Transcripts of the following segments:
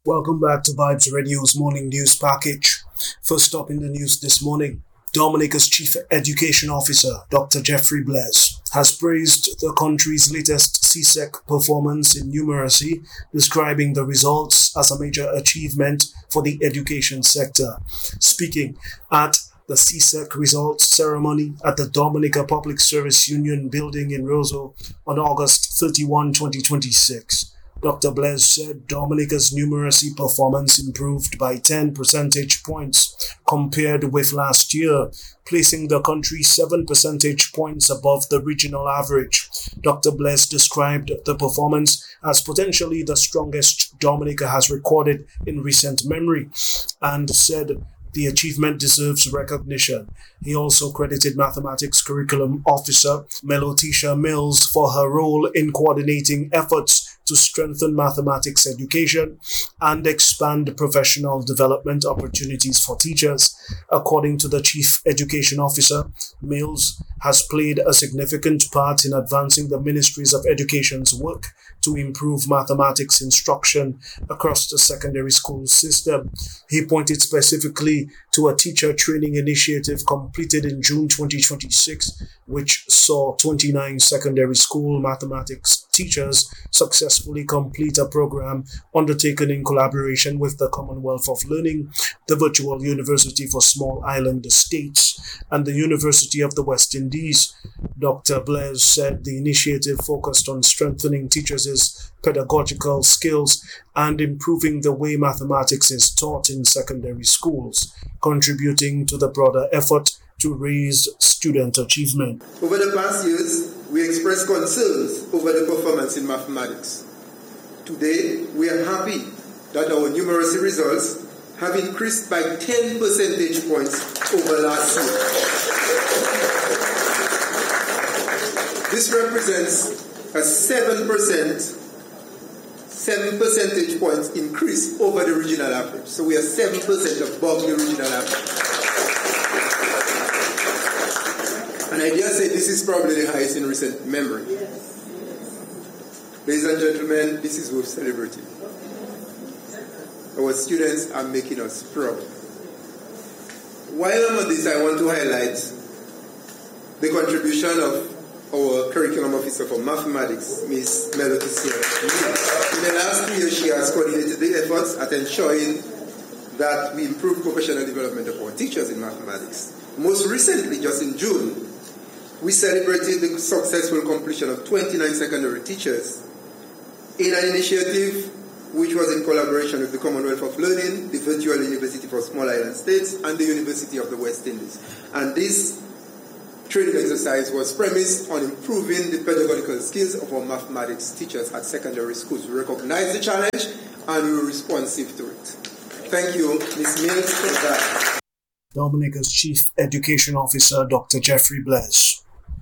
Welcome back to Vibes Radio's morning news package. First up in the news this morning, Dominica's Chief Education Officer, Dr. Jeffrey Blaise, has praised the country's latest CSEC performance in numeracy, describing the results as a major achievement for the education sector. Speaking at the CSEC results ceremony at the Dominica Public Service Union building in Roseau on August 31, 2026. Dr. Blaise said Dominica's numeracy performance improved by 10 percentage points compared with last year, placing the country 7 percentage points above the regional average. Dr. Blaise described the performance as potentially the strongest Dominica has recorded in recent memory and said the achievement deserves recognition. He also credited Mathematics Curriculum Officer Melotisha Mills for her role in coordinating efforts to strengthen mathematics education and expand professional development opportunities for teachers. According to the Chief Education Officer, Mills has played a significant part in advancing the Ministries of Education's work to improve mathematics instruction across the secondary school system. He pointed specifically to a teacher training initiative completed in June 2026, which saw 29 secondary school mathematics teachers successfully complete a program undertaken in collaboration with the Commonwealth of Learning, the Virtual University for Small Island States, and the University of the West Indies. Dr. Blaise said the initiative focused on strengthening teachers' pedagogical skills and improving the way mathematics is taught in secondary schools, contributing to the broader effort to raise student achievement. Over the past years, we expressed concerns over the performance in mathematics. Today, we are happy that our numeracy results have increased by 10 percentage points over last year. This represents a 7 percentage points increase over the regional average. So we are 7% above the regional average. And I dare say this is probably the highest in recent memory. Ladies and gentlemen, this is worth celebrating. Our students are making us proud. While I'm on this, I want to highlight the contribution of our curriculum officer for mathematics, Ms. Melotisha. In the last 2 years, she has coordinated the efforts at ensuring that we improve professional development of our teachers in mathematics. Most recently, just in June, we celebrated the successful completion of 29 secondary teachers in an initiative which was in collaboration with the Commonwealth of Learning, the Virtual University for Small Island States, and the University of the West Indies. And this training exercise was premised on improving the pedagogical skills of our mathematics teachers at secondary schools. We recognize the challenge and we were responsive to it. Thank you, Ms. Mills, for that. Dominica's Chief Education Officer, Dr. Jeffrey Blaise.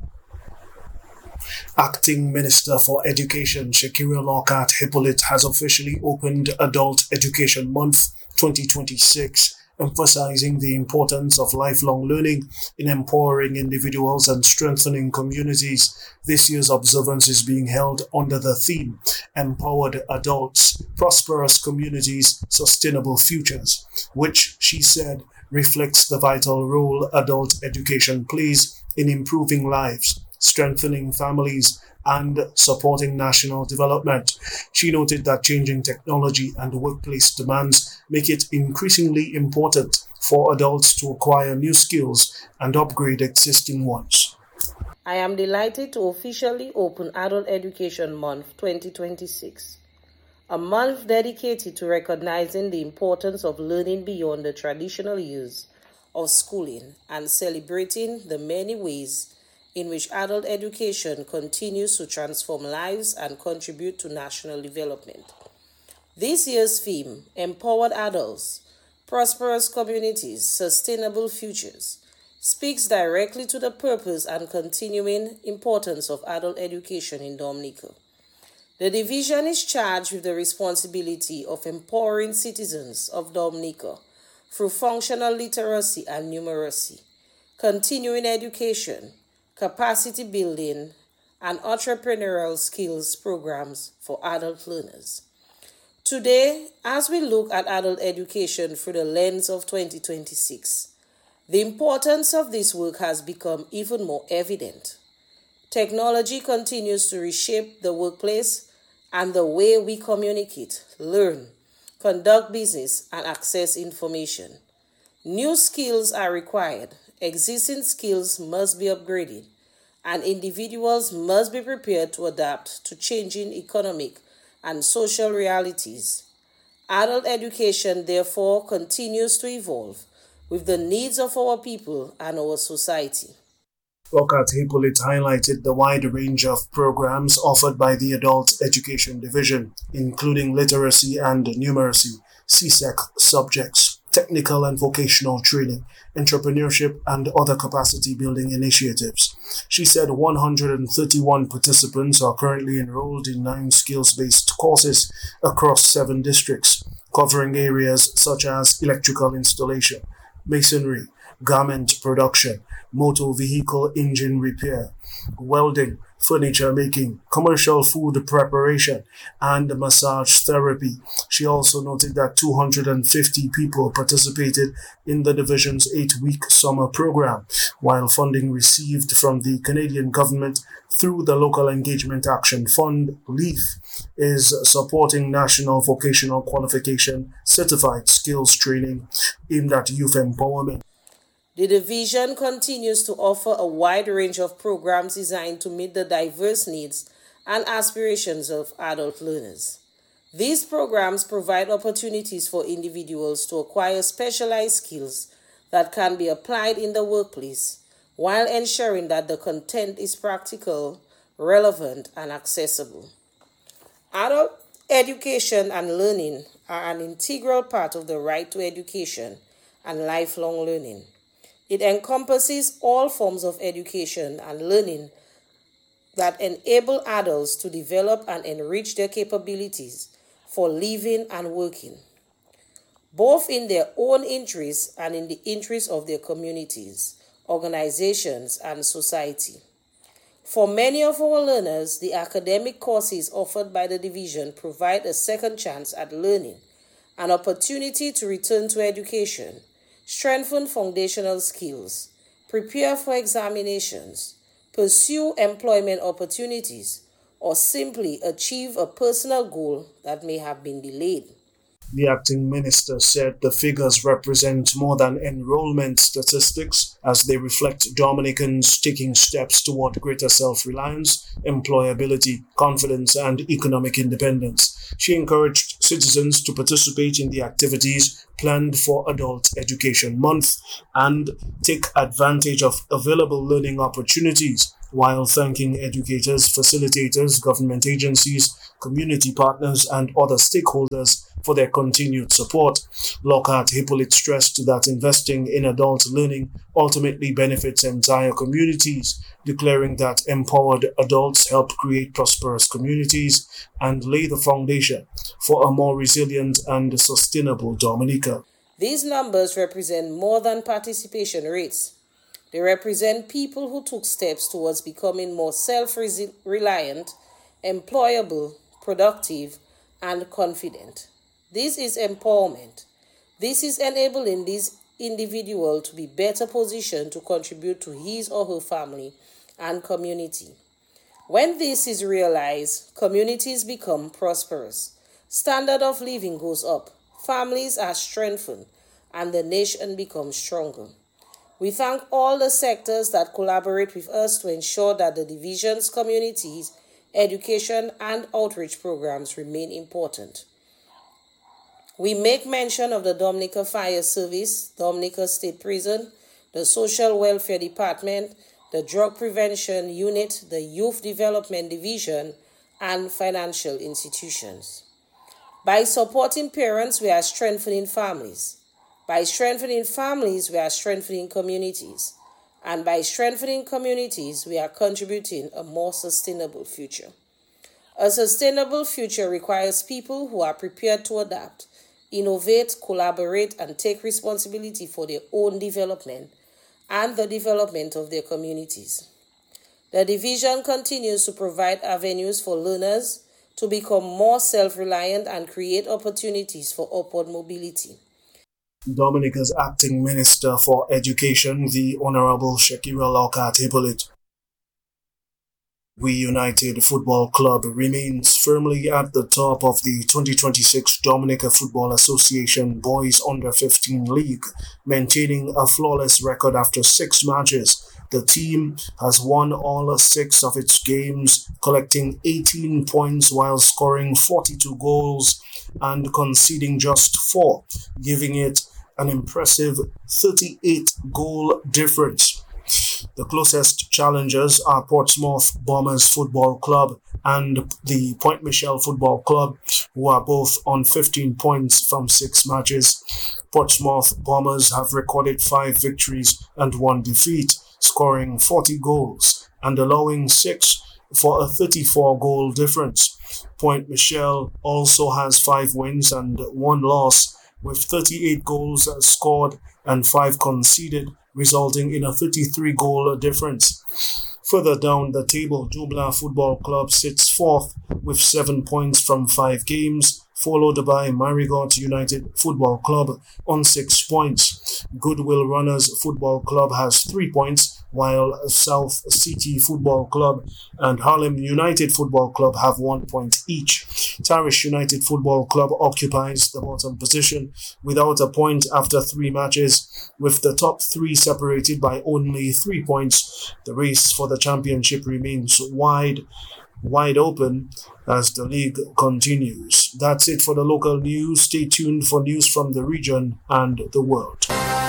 Acting Minister for Education, Shakira Lockhart Hippolyte, has officially opened Adult Education Month 2026, emphasizing the importance of lifelong learning in empowering individuals and strengthening communities. This year's observance is being held under the theme, Empowered Adults, Prosperous Communities, Sustainable Futures, which, she said, reflects the vital role adult education plays in improving lives, strengthening families, and supporting national development. She noted that changing technology and workplace demands make it increasingly important for adults to acquire new skills and upgrade existing ones. I am delighted to officially open Adult Education Month 2026, a month dedicated to recognizing the importance of learning beyond the traditional use of schooling and celebrating the many ways in which adult education continues to transform lives and contribute to national development. This year's theme, Empowered Adults, Prosperous Communities, Sustainable Futures, speaks directly to the purpose and continuing importance of adult education in Dominica. The division is charged with the responsibility of empowering citizens of Dominica through functional literacy and numeracy, continuing education, capacity building, and entrepreneurial skills programs for adult learners. Today, as we look at adult education through the lens of 2026, the importance of this work has become even more evident. Technology continues to reshape the workplace and the way we communicate, learn, conduct business, and access information. New skills are required, existing skills must be upgraded, and individuals must be prepared to adapt to changing economic and social realities. Adult education, therefore, continues to evolve with the needs of our people and our society. Lokat Hippolyte highlighted the wide range of programs offered by the Adult Education Division, including literacy and numeracy, CSEC subjects, technical and vocational training, entrepreneurship, and other capacity building initiatives. She said 131 participants are currently enrolled in 9 skills-based courses across 7 districts, covering areas such as electrical installation, masonry, garment production, motor vehicle engine repair, welding, furniture making, commercial food preparation, and massage therapy. She also noted that 250 people participated in the division's 8-week summer program, while funding received from the Canadian government through the Local Engagement Action Fund, LEAF, is supporting National Vocational Qualification Certified Skills Training aimed at youth empowerment. The division continues to offer a wide range of programs designed to meet the diverse needs and aspirations of adult learners. These programs provide opportunities for individuals to acquire specialized skills that can be applied in the workplace, while ensuring that the content is practical, relevant, and accessible. Adult education and learning are an integral part of the right to education and lifelong learning. It encompasses all forms of education and learning that enable adults to develop and enrich their capabilities for living and working, both in their own interests and in the interests of their communities, organizations, and society. For many of our learners, the academic courses offered by the division provide a second chance at learning, an opportunity to return to education, strengthen foundational skills, prepare for examinations, pursue employment opportunities, or simply achieve a personal goal that may have been delayed. The acting minister said the figures represent more than enrollment statistics as they reflect Dominicans taking steps toward greater self-reliance, employability, confidence, and economic independence. She encouraged citizens to participate in the activities planned for Adult Education Month and take advantage of available learning opportunities, while thanking educators, facilitators, government agencies, community partners, and other stakeholders for their continued support. Lockhart Hippolyte stressed that investing in adult learning ultimately benefits entire communities, declaring that empowered adults help create prosperous communities and lay the foundation for a more resilient and sustainable Dominica. These numbers represent more than participation rates. They represent people who took steps towards becoming more self-reliant, employable, productive, and confident. This is empowerment. This is enabling this individual to be better positioned to contribute to his or her family and community. When this is realized, communities become prosperous. Standard of living goes up, families are strengthened, and the nation becomes stronger. We thank all the sectors that collaborate with us to ensure that the division's communities, education, and outreach programs remain important. We make mention of the Dominica Fire Service, Dominica State Prison, the Social Welfare Department, the Drug Prevention Unit, the Youth Development Division, and financial institutions. By supporting parents, we are strengthening families. By strengthening families, we are strengthening communities. And by strengthening communities, we are contributing a more sustainable future. A sustainable future requires people who are prepared to adapt, innovate, collaborate, and take responsibility for their own development and the development of their communities. The division continues to provide avenues for learners to become more self-reliant and create opportunities for upward mobility. Dominica's acting Minister for Education, the Honorable Shakira Lockhart Hippolyte. We United Football Club remains firmly at the top of the 2026 Dominica Football Association Boys Under-15 League, maintaining a flawless record after 6 matches. The team has won all 6 of its games, collecting 18 points while scoring 42 goals and conceding just 4, giving it an impressive 38-goal difference. The closest challengers are Portsmouth Bombers Football Club and the Point Michel Football Club, who are both on 15 points from 6 matches. Portsmouth Bombers have recorded 5 victories and 1 defeat, scoring 40 goals and allowing 6 for a 34-goal difference. Point Michel also has 5 wins and 1 loss, with 38 goals scored and 5 conceded, resulting in a 33-goal difference. Further down the table, Dublin Football Club sits 4th with 7 points from 5 games, followed by Marigot United Football Club on 6 points. Goodwill Runners Football Club has 3 points, while South City Football Club and Harlem United Football Club have 1 point each. Tarish United Football Club occupies the bottom position without a point after 3 matches, with the top 3 separated by only 3 points. The race for the championship remains wide open as the league continues. That's it for the local news. Stay tuned for news from the region and the world.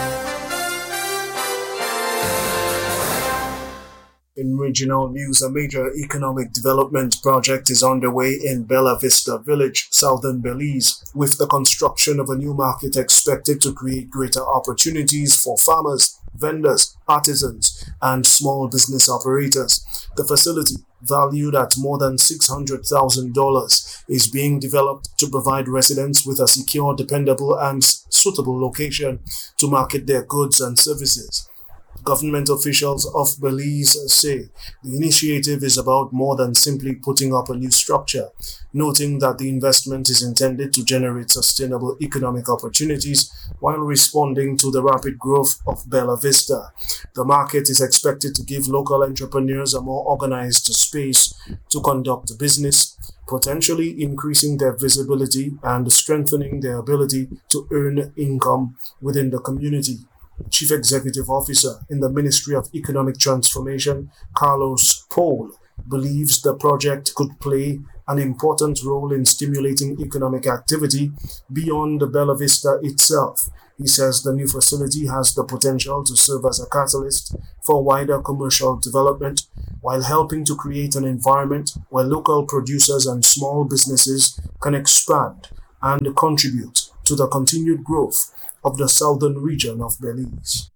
In regional news, a major economic development project is underway in Bella Vista Village, southern Belize, with the construction of a new market expected to create greater opportunities for farmers, vendors, artisans, and small business operators. The facility, valued at more than $600,000, is being developed to provide residents with a secure, dependable, and suitable location to market their goods and services. Government officials of Belize say the initiative is about more than simply putting up a new structure, noting that the investment is intended to generate sustainable economic opportunities while responding to the rapid growth of Bella Vista. The market is expected to give local entrepreneurs a more organized space to conduct business, potentially increasing their visibility and strengthening their ability to earn income within the community. Chief Executive Officer in the Ministry of Economic Transformation, Carlos Paul, believes the project could play an important role in stimulating economic activity beyond Bella Vista itself. He says the new facility has the potential to serve as a catalyst for wider commercial development while helping to create an environment where local producers and small businesses can expand and contribute to the continued growth of the southern region of Belize.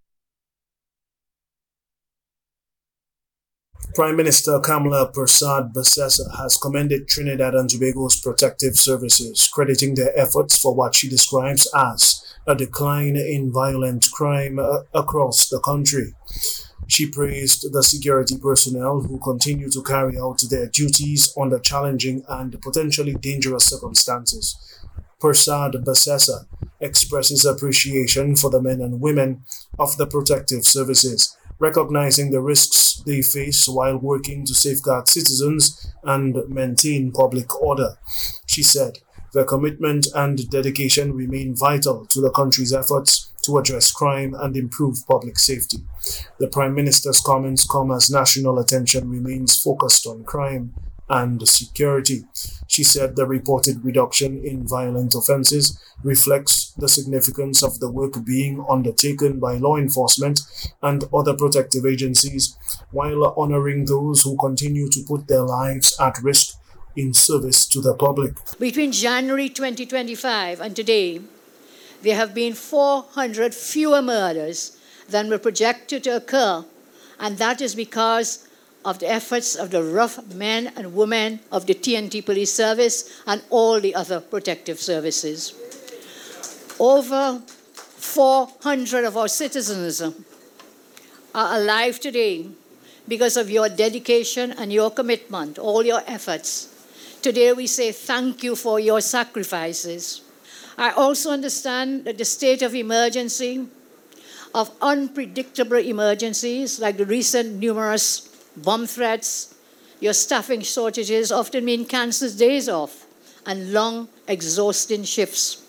Prime Minister Kamla Persad-Bissessar has commended Trinidad and Tobago's protective services, crediting their efforts for what she describes as a decline in violent crime across the country. She praised the security personnel who continue to carry out their duties under challenging and potentially dangerous circumstances. Persad-Bissessar expresses appreciation for the men and women of the protective services, recognizing the risks they face while working to safeguard citizens and maintain public order. She said, their commitment and dedication remain vital to the country's efforts to address crime and improve public safety. The Prime Minister's comments come as national attention remains focused on crime and security. She said the reported reduction in violent offences reflects the significance of the work being undertaken by law enforcement and other protective agencies, while honouring those who continue to put their lives at risk in service to the public. Between January 2025 and today, there have been 400 fewer murders than were projected to occur, and that is because of the efforts of the rough men and women of the TNT Police Service and all the other protective services. Over 400 of our citizens are alive today because of your dedication and your commitment, all your efforts Today we say thank you for your sacrifices. I also understand that the state of emergency, of unpredictable emergencies like the recent numerous bomb threats, your staffing shortages often mean cancelled days off and long, exhausting shifts.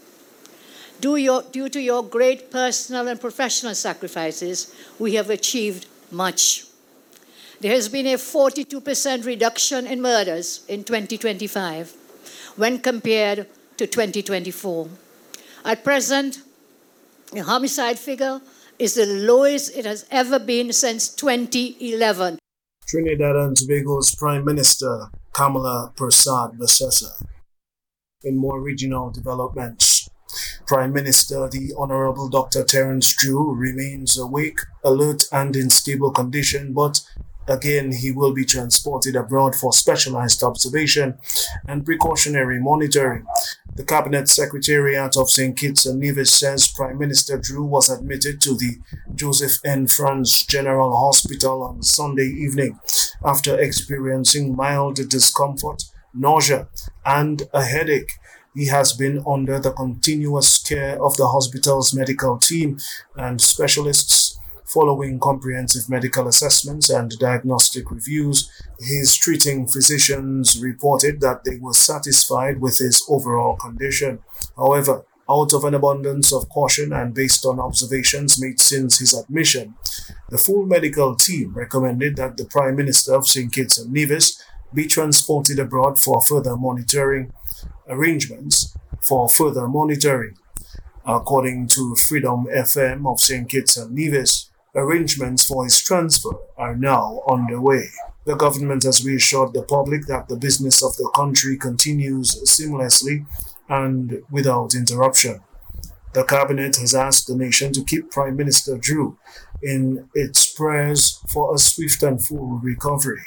Due to your great personal and professional sacrifices, we have achieved much. There has been a 42% reduction in murders in 2025 when compared to 2024. At present, the homicide figure is the lowest it has ever been since 2011. Trinidad and Tobago's Prime Minister Kamala Persad-Bissessar. In more regional developments, Prime Minister the Honorable Dr. Terence Drew remains awake, alert and in stable condition, but again he will be transported abroad for specialized observation and precautionary monitoring. The Cabinet Secretariat of St. Kitts and Nevis says Prime Minister Drew was admitted to the Joseph N. Franz General Hospital on Sunday evening after experiencing mild discomfort, nausea, and a headache. He has been under the continuous care of the hospital's medical team and specialists. Following comprehensive medical assessments and diagnostic reviews, his treating physicians reported that they were satisfied with his overall condition. However, out of an abundance of caution and based on observations made since his admission, the full medical team recommended that the Prime Minister of St. Kitts and Nevis be transported abroad for further monitoring. Arrangements for further monitoring. According to Freedom FM of St. Kitts and Nevis, arrangements for his transfer are now underway. The government has reassured the public that the business of the country continues seamlessly and without interruption. The cabinet has asked the nation to keep Prime Minister Drew in its prayers for a swift and full recovery.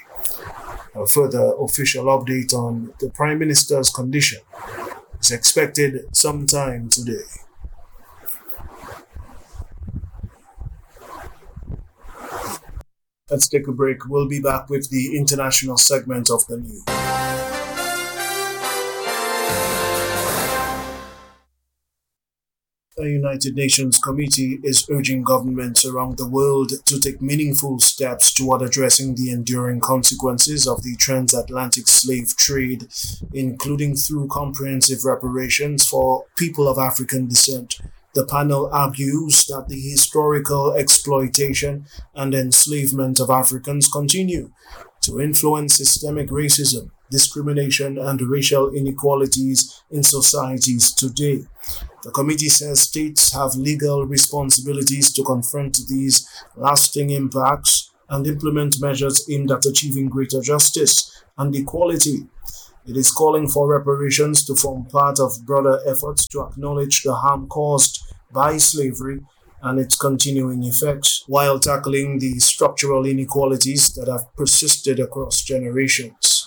A further official update on the Prime Minister's condition is expected sometime today. Let's take a break. We'll be back with the international segment of the news. A United Nations committee is urging governments around the world to take meaningful steps toward addressing the enduring consequences of the transatlantic slave trade, including through comprehensive reparations for people of African descent. The panel argues that the historical exploitation and enslavement of Africans continue to influence systemic racism, discrimination, and racial inequalities in societies today. The committee says states have legal responsibilities to confront these lasting impacts and implement measures aimed at achieving greater justice and equality. It is calling for reparations to form part of broader efforts to acknowledge the harm caused by slavery and its continuing effects, while tackling the structural inequalities that have persisted across generations.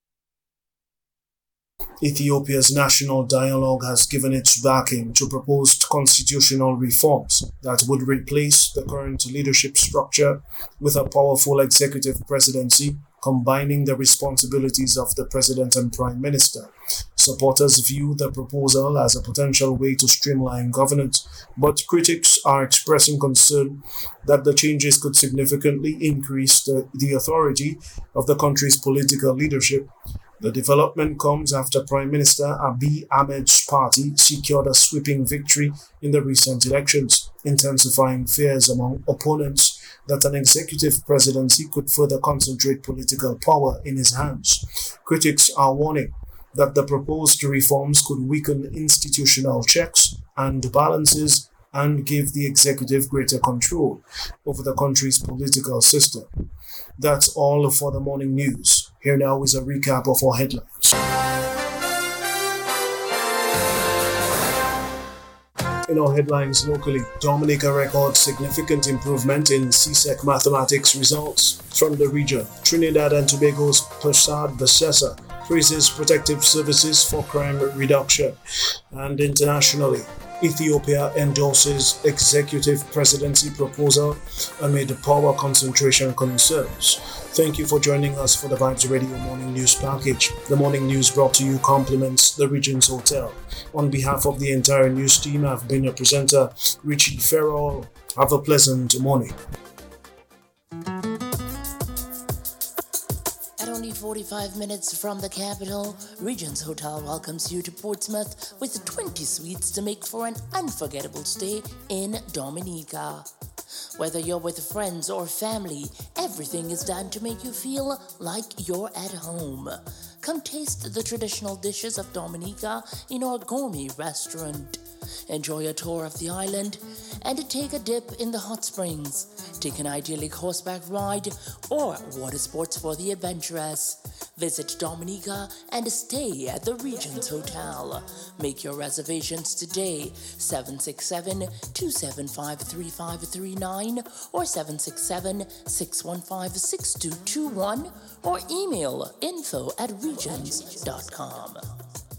Ethiopia's National Dialogue has given its backing to proposed constitutional reforms that would replace the current leadership structure with a powerful executive presidency, combining the responsibilities of the president and prime minister. Supporters view the proposal as a potential way to streamline governance, but critics are expressing concern that the changes could significantly increase the authority of the country's political leadership. The development comes after Prime Minister Abiy Ahmed's party secured a sweeping victory in the recent elections, intensifying fears among opponents that an executive presidency could further concentrate political power in his hands. Critics are warning that the proposed reforms could weaken institutional checks and balances and give the executive greater control over the country's political system. That's all for the morning news. Here now is a recap of our headlines. In our headlines locally, Dominica records significant improvement in CSEC mathematics results. From the region, Trinidad and Tobago's Persad-Bissessar praises protective services for crime reduction. And internationally, Ethiopia endorses executive presidency proposal amid power concentration concerns. Thank you for joining us for the Vibes Radio Morning News Package. The morning news brought to you compliments the Regents Hotel. On behalf of the entire news team, I've been your presenter, Richie Farrell. Have a pleasant morning. At only 45 minutes from the capital, Regents Hotel welcomes you to Portsmouth with 20 suites to make for an unforgettable stay in Dominica. Whether you're with friends or family, everything is done to make you feel like you're at home. Come taste the traditional dishes of Dominica in our gourmet restaurant. Enjoy a tour of the island and take a dip in the hot springs. Take an idyllic horseback ride or water sports for the adventurous. Visit Dominica and stay at the Regents Hotel. Make your reservations today, 767-275-3539 or 767-615-6221 or email info@regents.com.